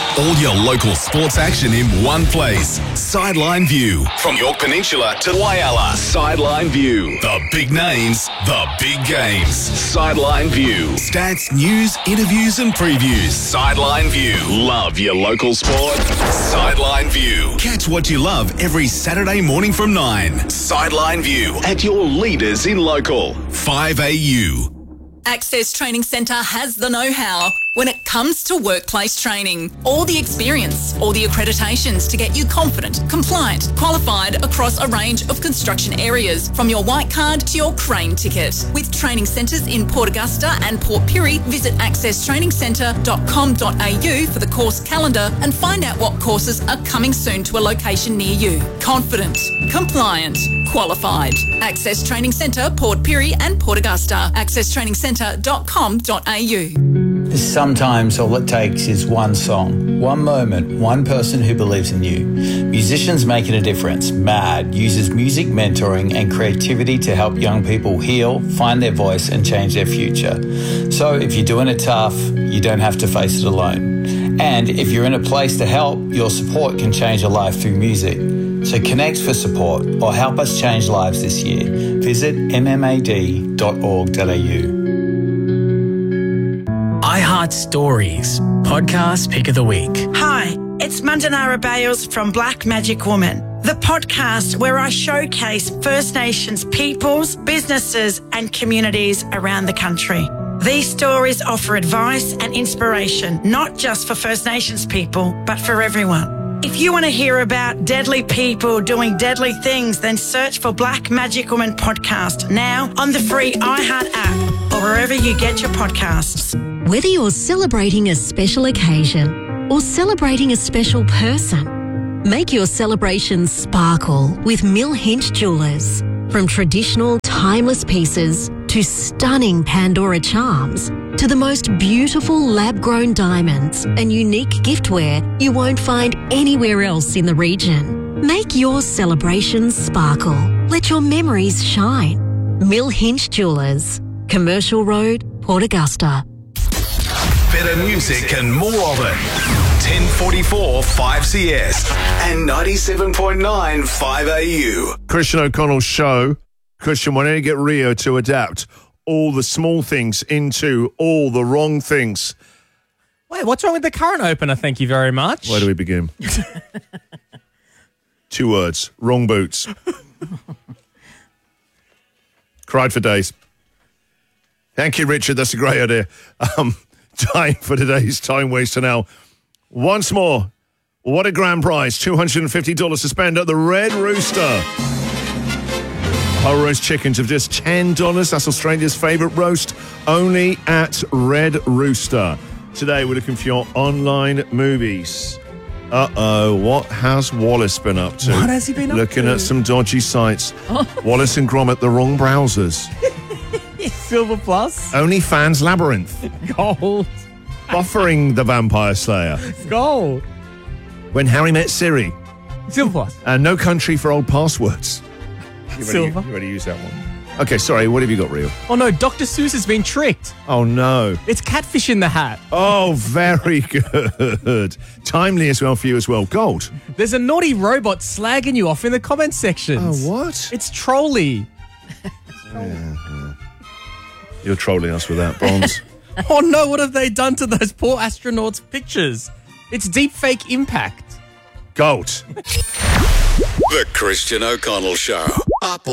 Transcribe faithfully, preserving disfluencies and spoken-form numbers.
All your local sports action in one place. Sideline View. From York Peninsula to Whyalla. Sideline View. The big names, the big games. Sideline View. Stats, news, interviews and previews. Sideline View. Love your local sport? Sideline View. Catch what you love every Saturday morning from nine. Sideline View. At your leaders in local. five A U. Access Training Centre has the know-how when it comes to workplace training. All the experience, all the accreditations to get you confident, compliant, qualified across a range of construction areas, from your white card to your crane ticket. With training centres in Port Augusta and Port Pirie, visit access training centre dot com dot a u for the course calendar and find out what courses are coming soon to a location near you. Confident, compliant, qualified. Access Training Centre, Port Pirie and Port Augusta. access training centre dot com dot a u. Sometimes all it takes is one song, one moment, one person who believes in you. Musicians Making a Difference, MAD, uses music mentoring and creativity to help young people heal, find their voice and change their future. So if you're doing it tough, you don't have to face it alone. And if you're in a place to help, your support can change a life through music. So connect for support or help us change lives this year. Visit m m a d dot org dot a u. iHeart Stories, podcast pick of the week. Hi, it's Mandanara Bales from Black Magic Woman, the podcast where I showcase First Nations peoples, businesses and communities around the country. These stories offer advice and inspiration, not just for First Nations people, but for everyone. If you want to hear about deadly people doing deadly things, then search for Black Magic Woman podcast now on the free iHeart app or wherever you get your podcasts. Whether you're celebrating a special occasion or celebrating a special person, make your celebrations sparkle with Mill Hinch Jewellers. From traditional, timeless pieces to stunning Pandora charms to the most beautiful lab-grown diamonds and unique giftware you won't find anywhere else in the region. Make your celebrations sparkle. Let your memories shine. Mill Hinch Jewellers, Commercial Road, Port Augusta. Better music and more of it. ten forty-four five C S and ninety-seven point nine five A U. Christian O'Connell's show. Christian, why don't you get Rio to adapt all the small things into all the wrong things? Wait, what's wrong with the current opener? Thank you very much. Where do we begin? Two words. Wrong boots. Cried for days. Thank you, Richard. That's a great idea. Um, time for today's Time Waster now. Once more, what a grand prize. two hundred fifty dollars to spend at the Red Rooster. Our roast chickens of just ten dollars. That's Australia's favourite roast, only at Red Rooster. Today we're looking for your online movies. Uh-oh, what has Wallace been up to? What has he been up Looking to? at some dodgy sites. Wallace and Gromit, the wrong browsers. Silver Plus. OnlyFans Labyrinth. Gold. Buffering the Vampire Slayer. Gold. When Harry Met Siri. Silver Plus. And No Country for Old Passwords. You ready, Silver. you ready to use that one? Okay, sorry, what have you got, Rio? Oh no, Doctor Seuss has been tricked. Oh no. It's Catfish in the Hat. Oh, very good. Timely as well for you as well. Gold. There's a naughty robot slagging you off in the comment sections. Oh, what? It's Trolly. Yeah, yeah. You're trolling us with that, Bronze. Oh no, what have they done to those poor astronauts' pictures? It's deepfake impact. Gold. The Christian O'Connell Show. Up